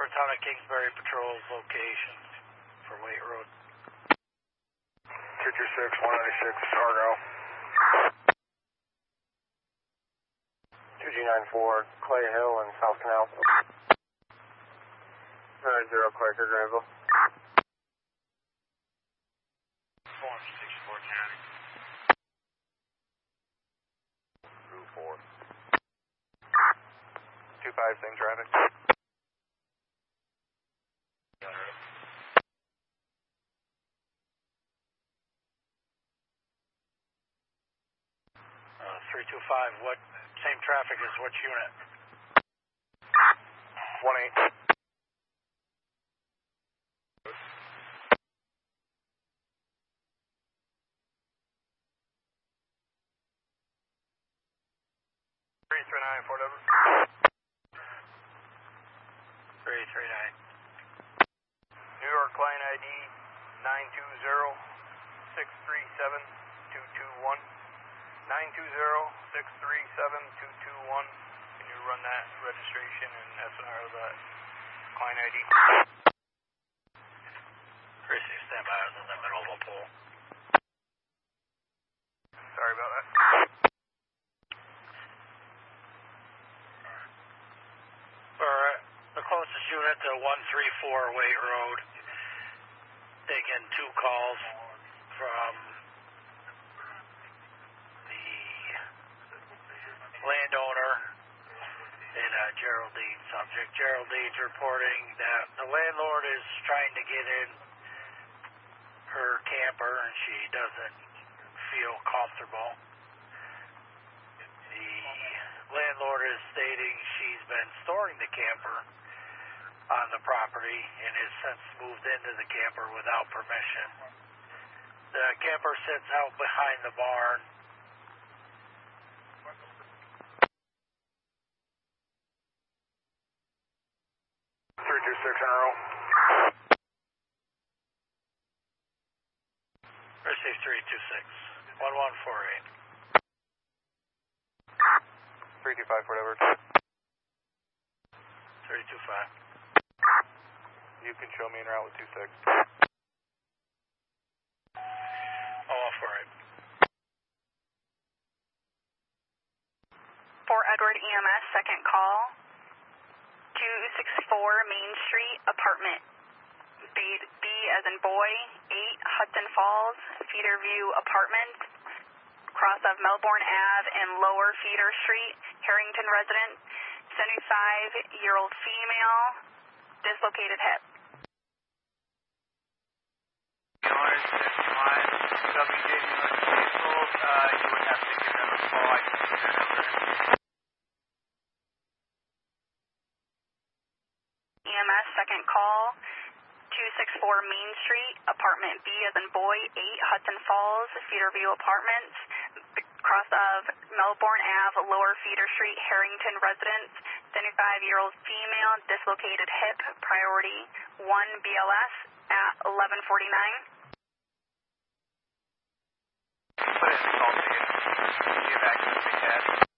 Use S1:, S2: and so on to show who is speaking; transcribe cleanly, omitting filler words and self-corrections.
S1: Town of Kingsbury patrols locations for Waite Road.
S2: 226, 196, Argo. 2G94, Clay Hill and South Canal. 90, Quaker, Granville.
S1: Form 64 County.
S2: Route 4. 25, same traffic.
S1: Got it. 325, what same traffic as which unit?
S2: 18. Fort Edward.
S1: 339.
S2: New York client ID 920-637-221. 920-637-221. Can you run that registration and SNR of that client ID?
S1: Precinct standby, I was in the middle of a pole.
S2: Sorry about that.
S1: Alright, the closest unit to 134 Waite Road. Taking 2 calls from the landowner and Geraldine subject. Geraldine's reporting that the landlord is trying to get in her camper and she doesn't feel comfortable. The landlord is stating she's been storing the camper on the property and has since moved into the camper without permission. The camper sits out behind the barn.
S2: Three two six in a row.
S1: Receive 326 1148.
S2: 325 Fort Edward.
S1: 325.
S2: You can show me en route with 26.
S1: All for it.
S3: Fort Edward EMS, second call. 264 Main Street, apartment B as in boy, 8 Hudson Falls, Feeder View Apartments, cross of Melbourne Ave and Lower Feeder Street, Harrington resident, 75-year-old female, dislocated hip.
S4: Owners, that's my WJ vehicles, you would have to give them a call. I can give their number.
S3: EMS, second call, 264 Main Street, apartment B as in boy, 8 Hudson Falls, Feeder View Apartments, cross of Melbourne Ave, Lower Feeder Street, Harrington residence, 75-year-old female, dislocated hip, priority 1 BLS at 1149.
S4: Put it in the call ticket. Give access to cash.